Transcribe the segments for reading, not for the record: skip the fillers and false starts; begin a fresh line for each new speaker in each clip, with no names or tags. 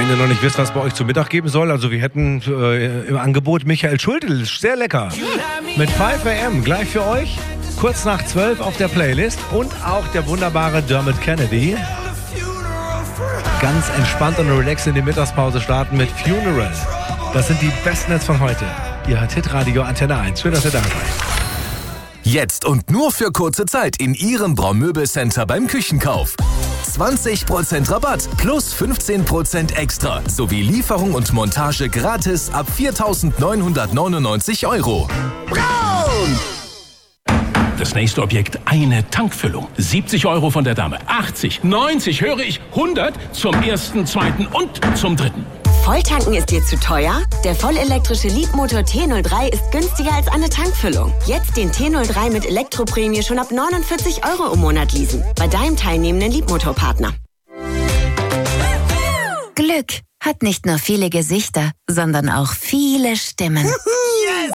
Wenn ihr noch nicht wisst, was bei euch zu Mittag geben soll, also wir hätten im Angebot Michael Schulte, sehr lecker. Mit 5 AM gleich für euch, kurz nach 12 auf der Playlist und auch der wunderbare Dermot Kennedy. Ganz entspannt und relaxed in die Mittagspause starten mit Funeral. Das sind die besten Hits von heute. Ihr hört Hitradio Antenne 1. Schön, dass ihr da seid.
Jetzt und nur für kurze Zeit in Ihrem Braumöbelcenter beim Küchenkauf. 20% Rabatt plus 15% extra sowie Lieferung und Montage gratis ab 4.999 €.
Braun! Das nächste Objekt, eine Tankfüllung. 70 € von der Dame, 80, 90, höre ich, 100 zum ersten, zweiten und zum dritten.
Volltanken ist dir zu teuer? Der vollelektrische Leapmotor T03 ist günstiger als eine Tankfüllung. Jetzt den T03 mit Elektroprämie schon ab 49 € im Monat leasen. Bei deinem teilnehmenden Leapmotor-Partner.
Glück hat nicht nur viele Gesichter, sondern auch viele Stimmen.
Yes!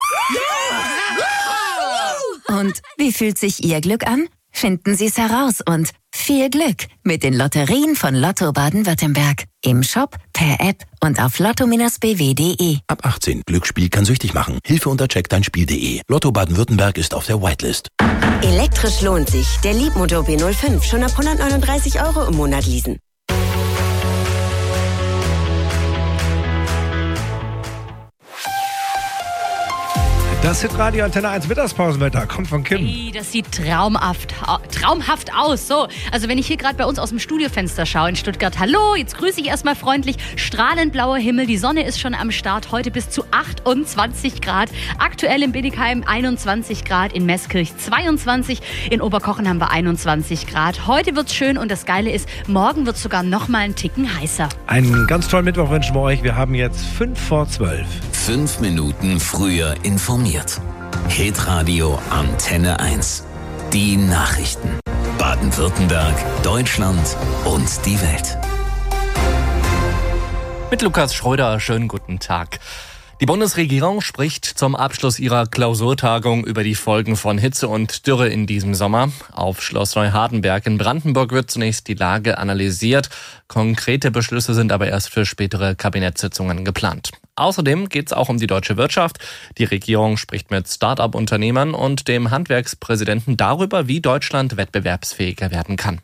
Und wie fühlt sich Ihr Glück an? Finden Sie es heraus und viel Glück mit den Lotterien von Lotto Baden-Württemberg. Im Shop, per App und auf lotto-bw.de.
Ab 18. Glücksspiel kann süchtig machen. Hilfe unter checkdeinspiel.de. Lotto Baden-Württemberg ist auf der Whitelist.
Elektrisch lohnt sich. Der Leapmotor B05 schon ab 139 € im Monat leasen.
Das Hitradio Antenne 1 Mittagspausenwetter kommt von Kim.
Hey, das sieht traumhaft aus. So, also wenn ich hier gerade bei uns aus dem Studiofenster schaue in Stuttgart, hallo, jetzt grüße ich erstmal freundlich. Strahlend blauer Himmel, die Sonne ist schon am Start. Heute bis zu 28 Grad. Aktuell in Bietigheim 21 Grad, in Meßkirch 22. In Oberkochen haben wir 21 Grad. Heute wird's schön und das Geile ist, morgen wird's sogar noch mal einen Ticken heißer.
Einen ganz tollen Mittwoch wünschen wir euch. Wir haben jetzt 5 vor 12.
5 Minuten früher informiert. Hitradio Antenne 1. Die Nachrichten. Baden-Württemberg, Deutschland und die Welt.
Mit Lukas Schröder, schönen guten Tag. Die Bundesregierung spricht zum Abschluss ihrer Klausurtagung über die Folgen von Hitze und Dürre in diesem Sommer. Auf Schloss Neuhardenberg in Brandenburg wird zunächst die Lage analysiert. Konkrete Beschlüsse sind aber erst für spätere Kabinettssitzungen geplant. Außerdem geht es auch um die deutsche Wirtschaft. Die Regierung spricht mit Start-up-Unternehmern und dem Handwerkspräsidenten darüber, wie Deutschland wettbewerbsfähiger werden kann.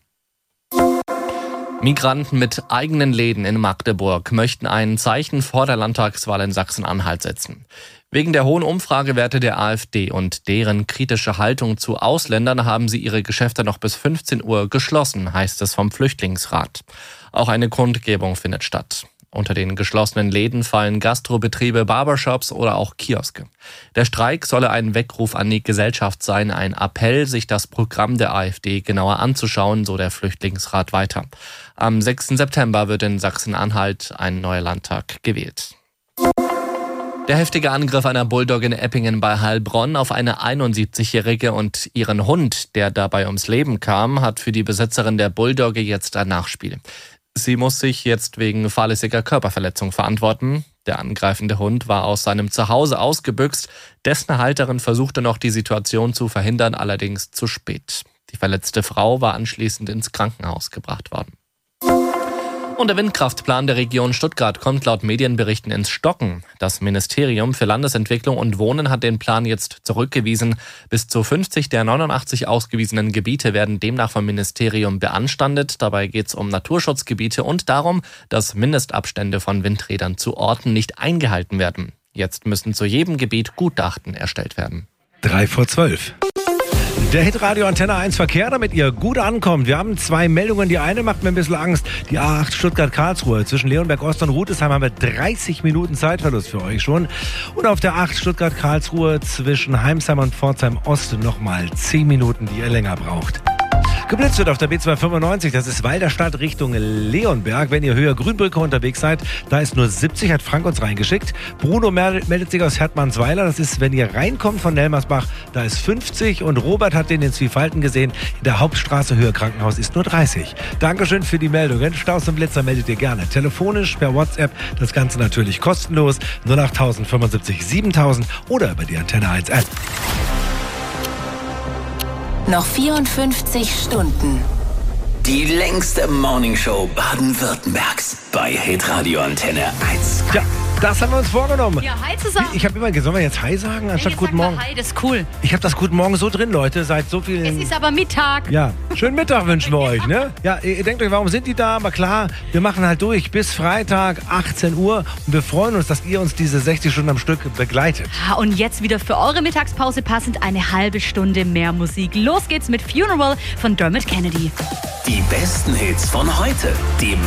Migranten mit eigenen Läden in Magdeburg möchten ein Zeichen vor der Landtagswahl in Sachsen-Anhalt setzen. Wegen der hohen Umfragewerte der AfD und deren kritische Haltung zu Ausländern haben sie ihre Geschäfte noch bis 15 Uhr geschlossen, heißt es vom Flüchtlingsrat. Auch eine Kundgebung findet statt. Unter den geschlossenen Läden fallen Gastrobetriebe, Barbershops oder auch Kioske. Der Streik solle ein Weckruf an die Gesellschaft sein, ein Appell, sich das Programm der AfD genauer anzuschauen, so der Flüchtlingsrat weiter. Am 6. September wird in Sachsen-Anhalt ein neuer Landtag gewählt. Der heftige Angriff einer Bulldogge in Eppingen bei Heilbronn auf eine 71-Jährige und ihren Hund, der dabei ums Leben kam, hat für die Besitzerin der Bulldogge jetzt ein Nachspiel. Sie muss sich jetzt wegen fahrlässiger Körperverletzung verantworten. Der angreifende Hund war aus seinem Zuhause ausgebüxt. Dessen Halterin versuchte noch, die Situation zu verhindern, allerdings zu spät. Die verletzte Frau war anschließend ins Krankenhaus gebracht worden. Und der Windkraftplan der Region Stuttgart kommt laut Medienberichten ins Stocken. Das Ministerium für Landesentwicklung und Wohnen hat den Plan jetzt zurückgewiesen. Bis zu 50 der 89 ausgewiesenen Gebiete werden demnach vom Ministerium beanstandet. Dabei geht es um Naturschutzgebiete und darum, dass Mindestabstände von Windrädern zu Orten nicht eingehalten werden. Jetzt müssen zu jedem Gebiet Gutachten erstellt werden.
3 vor 12. Der Hitradio Antenne 1 Verkehr, damit ihr gut ankommt. Wir haben 2 Meldungen. Die eine macht mir ein bisschen Angst. Die A8 Stuttgart-Karlsruhe. Zwischen Leonberg Ost und Rudesheim haben wir 30 Minuten Zeitverlust für euch schon. Und auf der 8 Stuttgart-Karlsruhe zwischen Heimsheim und Pforzheim Ost nochmal 10 Minuten, die ihr länger braucht. Geblitzt wird auf der B295, das ist Walderstadt Richtung Leonberg. Wenn ihr höher Grünbrücke unterwegs seid, da ist nur 70, hat Frank uns reingeschickt. Bruno meldet sich aus Hertmannsweiler, das ist, wenn ihr reinkommt von Nelmersbach, da ist 50. Und Robert hat den in Zwiefalten gesehen, in der Hauptstraße Höhe Krankenhaus ist nur 30. Dankeschön für die Meldungen. Staus und Blitzer meldet ihr gerne. Telefonisch, per WhatsApp, das Ganze natürlich kostenlos. 08000 75 7000 oder über die Antenne 1 App.
Noch 54 Stunden.
Die längste Morningshow Baden-Württembergs bei Hitradio Antenne 1.
Ja, das haben wir uns vorgenommen.
Ja, hi zusammen.
Ich habe immer, sollen wir jetzt Hi sagen anstatt Guten Morgen?
Hi, das ist cool.
Ich habe das Guten Morgen so drin, Leute, seit so vielen...
Es ist aber Mittag.
Ja, schönen Mittag wünschen wir euch, ne? Ja, ihr denkt euch, warum sind die da? Aber klar, wir machen halt durch bis Freitag, 18 Uhr. Und wir freuen uns, dass ihr uns diese 60 Stunden am Stück begleitet.
Und jetzt wieder für eure Mittagspause passend eine halbe Stunde mehr Musik. Los geht's mit Funeral von Dermot Kennedy.
Die besten Hits von heute, dem